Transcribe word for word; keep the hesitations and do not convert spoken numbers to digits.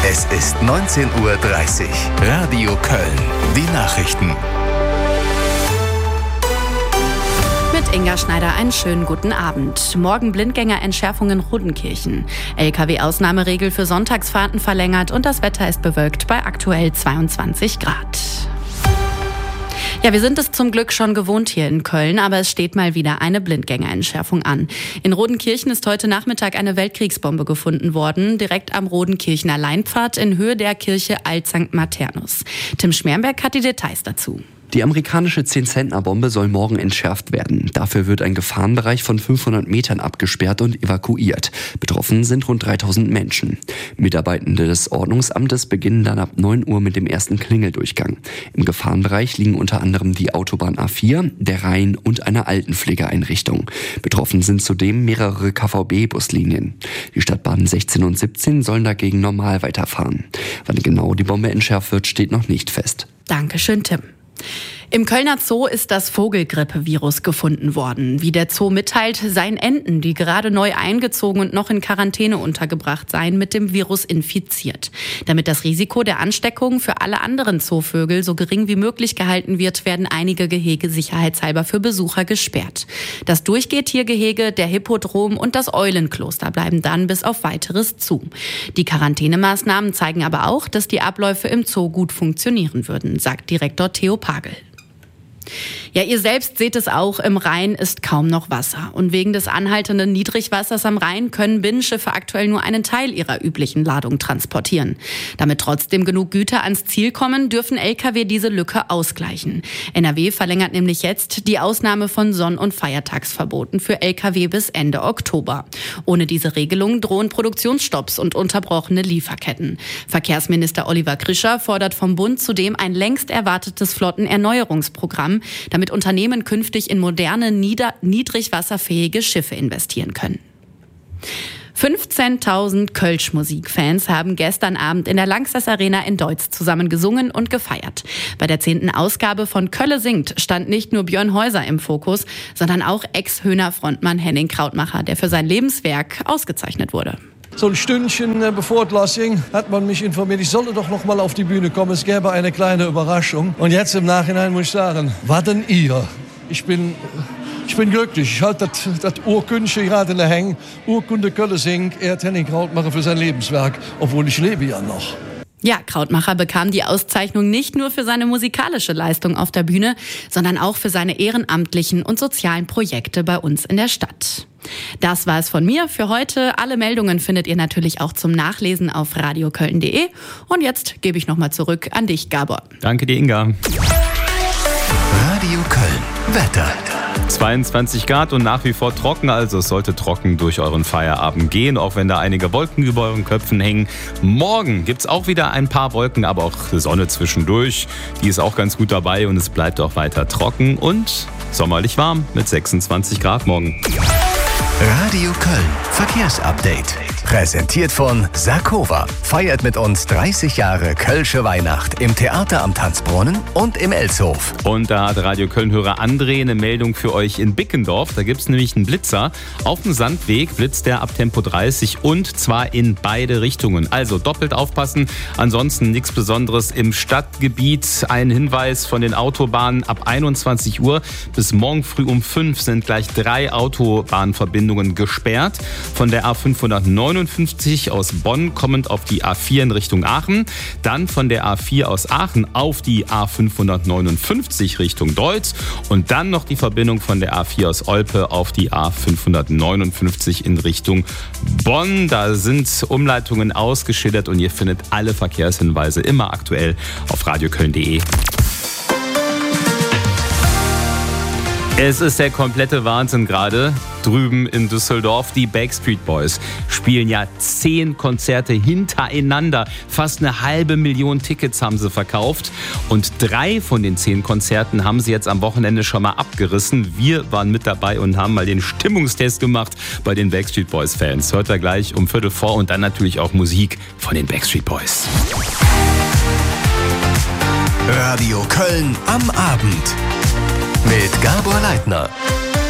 Es ist neunzehn Uhr dreißig. Radio Köln. Die Nachrichten. Mit Inga Schneider einen schönen guten Abend. Morgen Blindgängerentschärfung in Rodenkirchen. L K W-Ausnahmeregel für Sonntagsfahrten verlängert und das Wetter ist bewölkt bei aktuell zweiundzwanzig Grad. Ja, wir sind es zum Glück schon gewohnt hier in Köln, aber es steht mal wieder eine Blindgängerentschärfung an. In Rodenkirchen ist heute Nachmittag eine Weltkriegsbombe gefunden worden, direkt am Rodenkirchener Leinpfad in Höhe der Kirche Alt Sankt Maternus. Tim Schmerberg hat die Details dazu. Die amerikanische zehn-Zentner-Bombe soll morgen entschärft werden. Dafür wird ein Gefahrenbereich von fünfhundert Metern abgesperrt und evakuiert. Betroffen sind rund dreitausend Menschen. Mitarbeitende des Ordnungsamtes beginnen dann ab neun Uhr mit dem ersten Klingeldurchgang. Im Gefahrenbereich liegen unter anderem die Autobahn A vier, der Rhein und eine Altenpflegeeinrichtung. Betroffen sind zudem mehrere K V B-Buslinien. Die Stadtbahnen sechzehn und siebzehn sollen dagegen normal weiterfahren. Wann genau die Bombe entschärft wird, steht noch nicht fest. Dankeschön, Tim. Im Kölner Zoo ist das Vogelgrippevirus gefunden worden. Wie der Zoo mitteilt, seien Enten, die gerade neu eingezogen und noch in Quarantäne untergebracht seien, mit dem Virus infiziert. Damit das Risiko der Ansteckung für alle anderen Zoovögel so gering wie möglich gehalten wird, werden einige Gehege sicherheitshalber für Besucher gesperrt. Das Durchgehtiergehege, der Hippodrom und das Eulenkloster bleiben dann bis auf Weiteres zu. Die Quarantänemaßnahmen zeigen aber auch, dass die Abläufe im Zoo gut funktionieren würden, sagt Direktor Theo Pagel. Ja, ihr selbst seht es auch, im Rhein ist kaum noch Wasser. Und wegen des anhaltenden Niedrigwassers am Rhein können Binnenschiffe aktuell nur einen Teil ihrer üblichen Ladung transportieren. Damit trotzdem genug Güter ans Ziel kommen, dürfen L K W diese Lücke ausgleichen. N R W verlängert nämlich jetzt die Ausnahme von Sonn- und Feiertagsverboten für L K W bis Ende Oktober. Ohne diese Regelung drohen Produktionsstopps und unterbrochene Lieferketten. Verkehrsminister Oliver Krischer fordert vom Bund zudem ein längst erwartetes Flottenerneuerungsprogramm, damit Unternehmen künftig in moderne, nieder- niedrigwasserfähige Schiffe investieren können. fünfzehntausend Kölsch-Musikfans haben gestern Abend in der Lanxess Arena in Deutz zusammen gesungen und gefeiert. Bei der zehnten Ausgabe von Kölle singt stand nicht nur Björn Häuser im Fokus, sondern auch Ex-Höhner-Frontmann Henning Krautmacher, der für sein Lebenswerk ausgezeichnet wurde. So ein Stündchen äh, bevor es losging, hat man mich informiert, ich solle doch noch mal auf die Bühne kommen, es gäbe eine kleine Überraschung. Und jetzt im Nachhinein muss ich sagen, was denn ihr? Ich bin, ich bin glücklich, ich halte das, das Urkündchen gerade in der Hänge. Urkunde Kölle singt, ehrt Henning Krautmacher für sein Lebenswerk, obwohl ich lebe ja noch. Ja, Krautmacher bekam die Auszeichnung nicht nur für seine musikalische Leistung auf der Bühne, sondern auch für seine ehrenamtlichen und sozialen Projekte bei uns in der Stadt. Das war es von mir für heute. Alle Meldungen findet ihr natürlich auch zum Nachlesen auf radioköln punkt de. Und jetzt gebe ich nochmal zurück an dich, Gabor. Danke dir, Inga. Radio Köln. Wetter. zweiundzwanzig Grad und nach wie vor trocken, also es sollte trocken durch euren Feierabend gehen, auch wenn da einige Wolken über euren Köpfen hängen. Morgen gibt es auch wieder ein paar Wolken, aber auch Sonne zwischendurch. Die ist auch ganz gut dabei und es bleibt auch weiter trocken und sommerlich warm mit sechsundzwanzig Grad morgen. Radio Köln. Verkehrsupdate. Präsentiert von Sarkova. Feiert mit uns dreißig Jahre Kölsche Weihnacht im Theater am Tanzbrunnen und im Elshof. Und da hat Radio Köln-Hörer André eine Meldung für euch in Bickendorf. Da gibt es nämlich einen Blitzer. Auf dem Sandweg blitzt der ab Tempo dreißig und zwar in beide Richtungen. Also doppelt aufpassen. Ansonsten nichts Besonderes im Stadtgebiet. Ein Hinweis von den Autobahnen: ab einundzwanzig Uhr bis morgen früh um fünf sind gleich drei Autobahnverbindungen gesperrt. Von der A fünfhundertneunundfünfzig aus Bonn kommend auf die A vier in Richtung Aachen. Dann von der A vier aus Aachen auf die A fünfhundertneunundfünfzig Richtung Deutz. Und dann noch die Verbindung von der A vier aus Olpe auf die A fünfhundertneunundfünfzig in Richtung Bonn. Da sind Umleitungen ausgeschildert und ihr findet alle Verkehrshinweise immer aktuell auf radioköln punkt de. Es ist der komplette Wahnsinn gerade drüben in Düsseldorf. Die Backstreet Boys spielen ja zehn Konzerte hintereinander. Fast eine halbe Million Tickets haben sie verkauft. Und drei von den zehn Konzerten haben sie jetzt am Wochenende schon mal abgerissen. Wir waren mit dabei und haben mal den Stimmungstest gemacht bei den Backstreet Boys Fans. Hört ihr gleich um Viertel vor und dann natürlich auch Musik von den Backstreet Boys. Radio Köln am Abend mit Gabor Leitner.